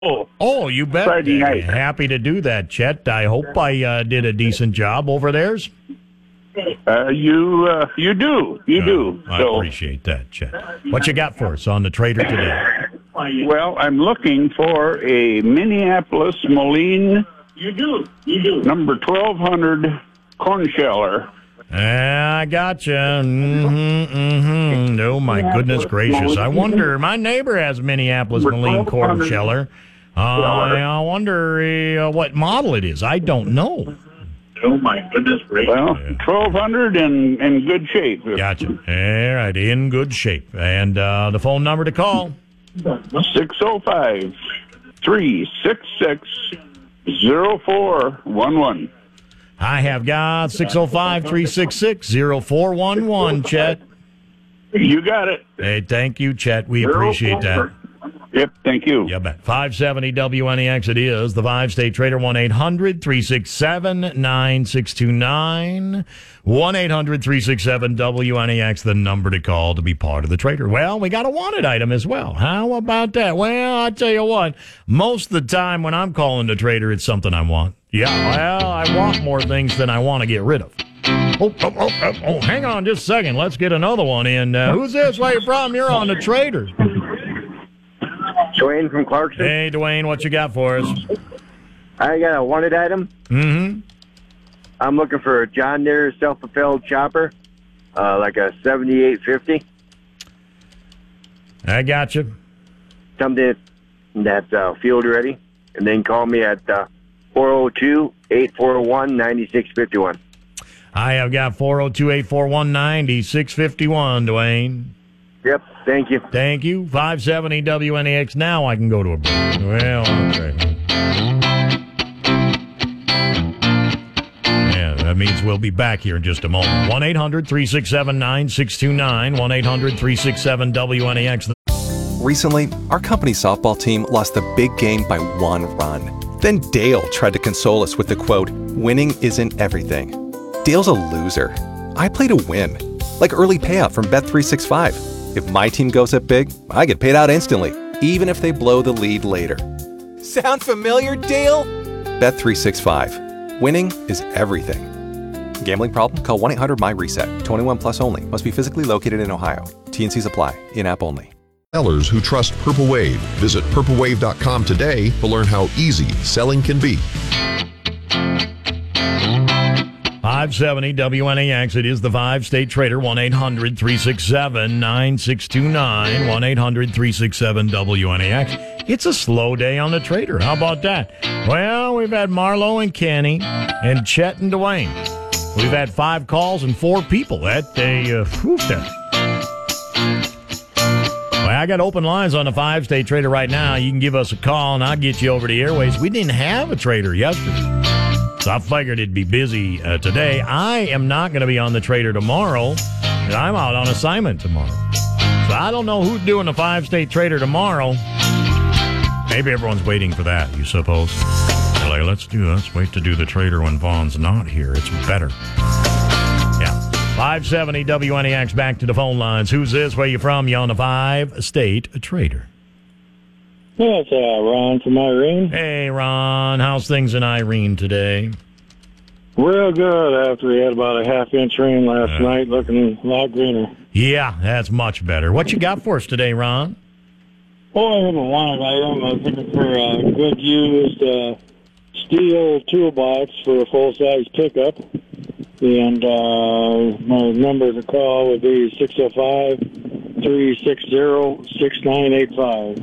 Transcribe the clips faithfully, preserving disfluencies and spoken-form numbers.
Oh, Oh, you bet. Friday night. Happy to do that, Chet. I hope I uh, did a decent job over theirs. Uh, you uh, you do. You Uh, do. I So, appreciate that, Chet. What you got for us on the Trader today? well, I'm looking for a Minneapolis Moline. You do. You do. Number twelve hundred corn sheller. Ah, I gotcha. Mm-hmm, mm-hmm. Oh, my goodness gracious. I wonder, my neighbor has a Minneapolis Moline corn sheller. Uh, I wonder uh, what model it is. I don't know. Oh, my goodness gracious. Well, twelve hundred and in good shape. Gotcha. All right, in good shape. And uh, the phone number to call? six oh five, three six six, oh four one one. I have got six oh five, three six six, oh four one one, Chet. You got it. Hey, thank you, Chet. We appreciate that. Yep, thank you. Yeah, bet. five seventy W N E X it is. The five-state trader, one eight hundred, three six seven, nine six two nine. one eight hundred, three six seven, W N E X, the number to call to be part of the trader. Well, we got a wanted item as well. How about that? Well, I tell you what, most of the time when I'm calling the trader, it's something I want. Yeah, well, I want more things than I want to get rid of. Oh, oh, oh, oh, oh, hang on just a second. Let's get another one in. Uh, who's this? Where you from? You're on the trader. Dwayne from Clarkson. Hey, Dwayne, what you got for us? I got a wanted item. Mm-hmm. I'm looking for a John Deere self-propelled chopper, uh, like a seventy-eight fifty. I got you. Something that's uh, field ready. And then call me at uh, four oh two, eight four one, nine six five one. I have got four oh two, eight four one, nine six five one, Dwayne. Yep, thank you. Thank you. five seventy W N E X. Now I can go to a break. Well, okay. Yeah, that means we'll be back here in just a moment. one eight hundred, three six seven, nine six two nine. one eight hundred, three six seven, W N E X. Recently, our company softball team lost the big game by one run. Then Dale tried to console us with the quote, "Winning isn't everything." Dale's a loser. I play to win. Like early payout from Bet three sixty-five. If my team goes up big, I get paid out instantly, even if they blow the lead later. Sound familiar, Dale? Bet three sixty-five. Winning is everything. Gambling problem? Call one eight hundred M Y reset. twenty-one plus only. Must be physically located in Ohio. T and Cs apply. In-app only. Sellers who trust Purple Wave. Visit purple wave dot com today to learn how easy selling can be. five seventy W N E X. It is the five-state trader. one eight hundred, three six seven, nine six two nine. one eight hundred, three six seven, W N E X. It's a slow day on the trader. How about that? Well, we've had Marlo and Kenny and Chet and Dwayne. We've had five calls and four people. That they, uh, whew, that. Well, I got open lines on the five-state trader right now. You can give us a call, and I'll get you over the airways. We didn't have a trader yesterday. So I figured it'd be busy uh, today. I am not going to be on the trader tomorrow, and I'm out on assignment tomorrow. So I don't know who's doing the five-state trader tomorrow. Maybe everyone's waiting for that, you suppose. They're like, let's do let's wait to do the trader when Vaughn's not here. It's better. Yeah. five seventy W N E X, back to the phone lines. Who's this? Where you from? You on the five-state trader. Yeah, it's uh, Ron from Irene. Hey, Ron. How's things in Irene today? Real good after we had about a half-inch rain last uh, night, looking a lot greener. Yeah, that's much better. What you got for us today, Ron? Oh, I have a wanted item. I was looking for a good used uh, steel toolbox for a full-size pickup. And uh, my number to call would be six oh five, three six zero, six nine eight five.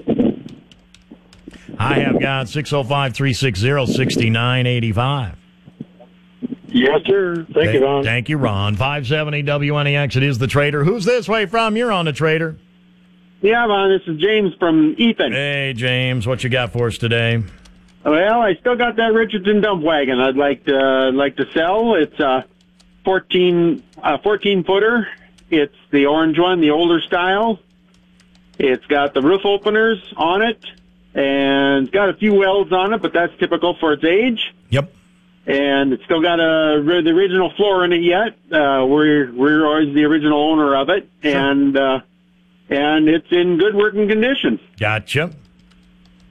I have got six oh five, three six zero, six nine eight five. Yes, sir. Thank Th- you, Ron. Thank you, Ron. five seventy W N E X, it is the trader. Who's this way from? You're on the trader. Yeah, Ron, this is James from Ethan. Hey, James. What you got for us today? Well, I still got that Richardson dump wagon I'd like to, uh, like to sell. It's a fourteen, uh, fourteen footer. It's the orange one, the older style. It's got the roof openers on it. And it's got a few welds on it, but that's typical for its age. Yep. And it's still got a, the original floor in it yet. Uh, we're, we're always the original owner of it. Sure. And, uh, and it's in good working condition. Gotcha.